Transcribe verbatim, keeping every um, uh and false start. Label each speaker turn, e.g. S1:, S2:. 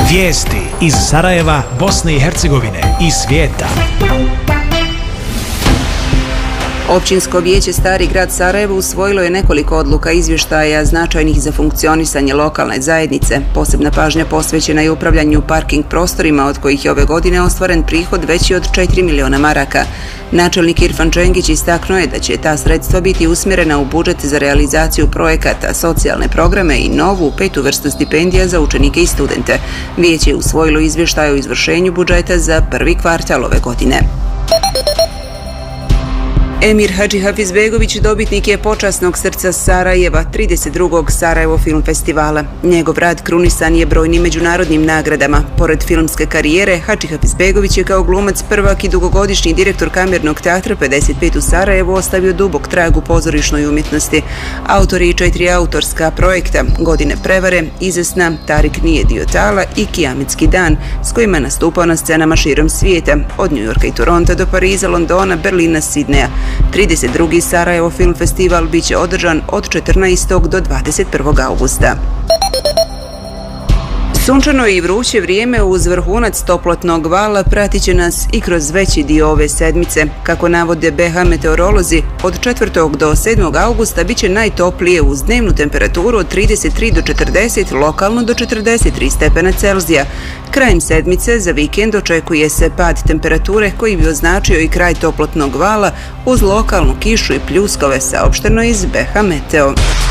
S1: Vijesti iz Sarajeva, Bosne i Hercegovine i svijeta.
S2: Općinsko vijeće Stari grad Sarajevo usvojilo je nekoliko odluka izvještaja značajnih za funkcionisanje lokalne zajednice. Posebna pažnja posvećena je upravljanju parking prostorima, od kojih je ove godine ostvaren prihod veći od četiri miliona maraka. Načelnik Irfan Čengić istaknuo je da će ta sredstva biti usmjerena u budžet za realizaciju projekata, socijalne programe i novu petu vrstu stipendija za učenike i studente. Vijeće je usvojilo izvještaj o izvršenju budžeta za prvi kvartal ove godine. Emir Hadži Hafizbegović dobitnik je počasnog srca Sarajeva trideset drugog Sarajevo film festivala. Njegov rad krunisan je brojnim međunarodnim nagradama. Pored filmske karijere, Hadži Hafizbegović je kao glumac prvak i dugogodišnji direktor kamernog teatra pedeset pet u Sarajevu ostavio dubok trag u pozorišnoj umjetnosti. Autor je četiri autorska projekta: Godine prevare, Izesna, Tarik nije dio tala i Kijametski dan, s kojima je nastupao na scenama širom svijeta, od Njujorka i Toronta do Pariza, Londona, Berlina, Sidneja. trideset drugi Sarajevo film festival biće održan od četrnaestog do dvadeset prvog augusta. Sunčano i vruće vrijeme uz vrhunac toplotnog vala pratit će nas i kroz veći dio ove sedmice. Kako navode B H meteorolozi, od četvrtog do sedmog augusta bit će najtoplije uz dnevnu temperaturu od trideset tri do četrdeset, lokalno do četrdeset tri stepena Celzija. Krajem sedmice za vikend očekuje se pad temperature koji bi označio i kraj toplotnog vala uz lokalnu kišu i pljuskove, saopšteno iz B H Meteo.